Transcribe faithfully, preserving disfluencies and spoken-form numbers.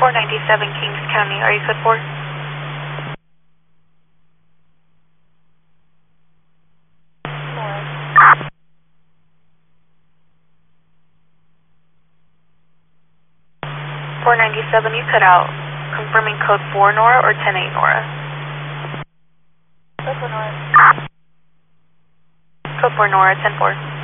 four ninety-seven Kings County, are you code four? four ninety-seven, you cut out. Confirming code four Nora or ten eight Nora? Code four Nora. Code four Nora, ten four.